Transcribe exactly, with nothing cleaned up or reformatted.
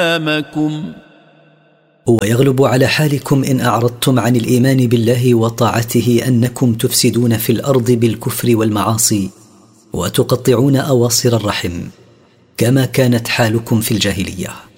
أمامكم. ويغلب على حالكم إن أعرضتم عن الإيمان بالله وطاعته أنكم تفسدون في الأرض بالكفر والمعاصي وتقطعون أواصر الرحم كما كانت حالكم في الجاهلية.